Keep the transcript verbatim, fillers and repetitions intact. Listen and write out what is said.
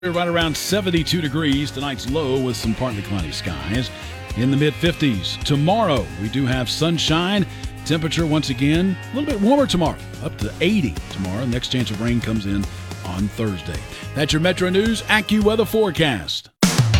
Right around seventy-two degrees. Tonight's low with some partly cloudy skies in the mid fifties. Tomorrow, we do have sunshine. Temperature, once again, a little bit warmer tomorrow, up to eighty tomorrow. Next chance of rain comes in on Thursday. That's your Metro News AccuWeather forecast.